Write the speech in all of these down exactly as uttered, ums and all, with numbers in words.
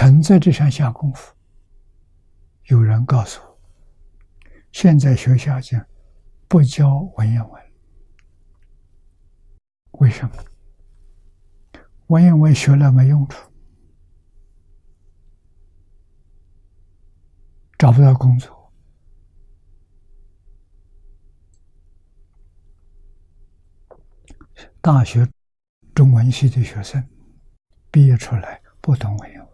肯在这上下功夫。有人告诉我，现在学校讲不教文言文，为什么？文言文学了没用处，找不到工作。大学中文系的学生毕业出来不懂文言文，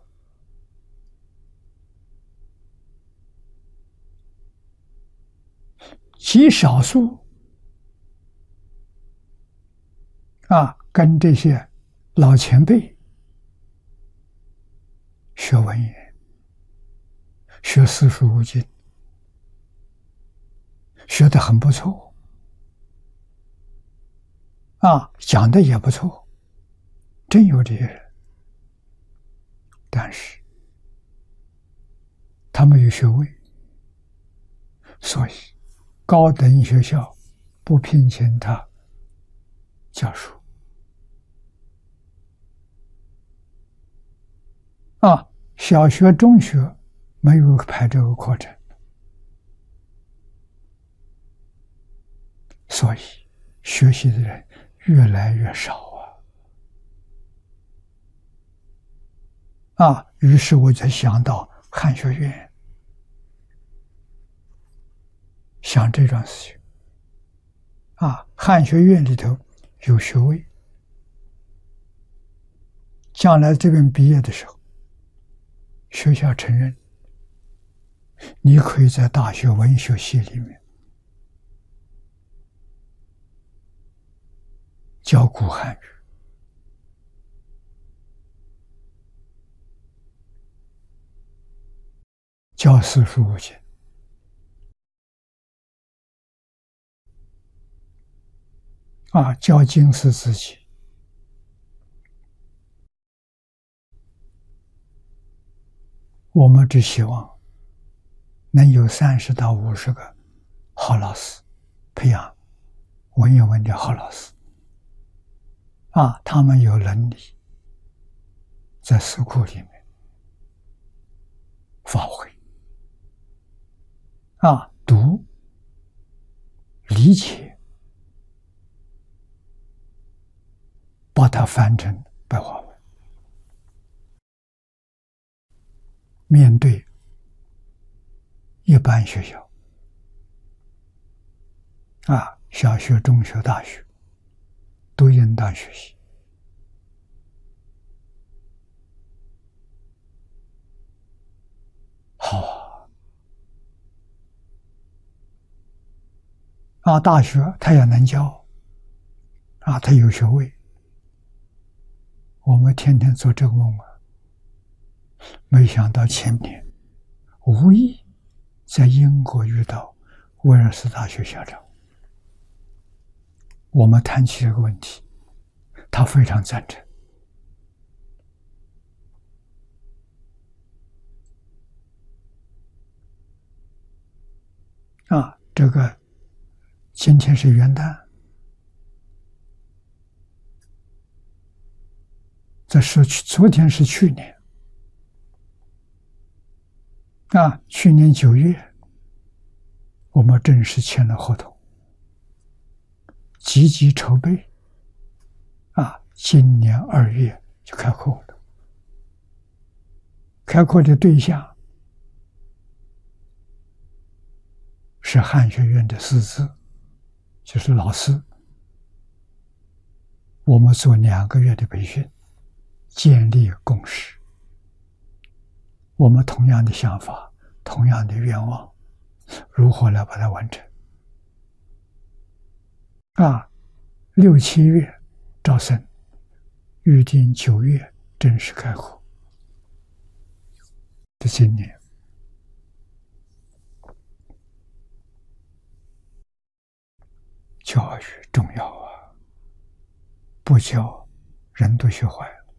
极少数啊，跟这些老前辈学文言，学四书五经，学得很不错啊，讲的也不错，真有这些人。但是他没有学位，所以高等学校不聘请他教书啊，小学、中学没有排这个课程，所以学习的人越来越少啊！啊，于是我才想到汉学院，想这桩事情啊，汉学院里头有学位，将来这边毕业的时候，学校承认你可以在大学文学系里面教古汉语，教四书五经啊，教经史子集。我们只希望能有三十到五十个好老师，培养文言文的好老师啊，他们有能力在书库里面发挥啊，读、理解，把它翻成白话文。面对一般学校啊，小学、中学、大学都应当学习。好啊！啊，大学他也能教啊，他有学位。我们天天做这个梦啊，没想到前年无意在英国遇到威尔斯大学校长，我们谈起这个问题，他非常赞成啊。这个今天是元旦，这是昨天是去年啊，去年九月我们正式签了合同，积极筹备啊，今年二月就开课了。开课的对象是汉学院的师资，就是老师。我们做两个月的培训，建立共识。我们同样的想法，同样的愿望，如何来把它完成？啊，六七月招生，预定九月正式开课。这今年教育重要啊，不教人都学坏了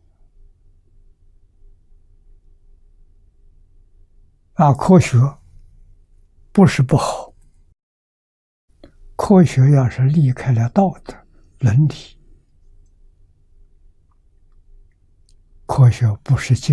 啊。科学不是不好，科学要是离开了道德伦理，科学不是